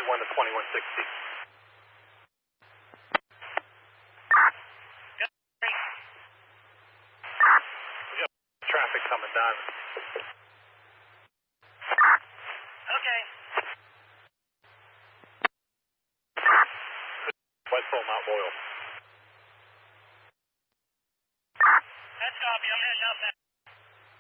91 to 2160. Traffic coming down. Okay. Westport, Mount Royal. That's copy. I'm heading up now.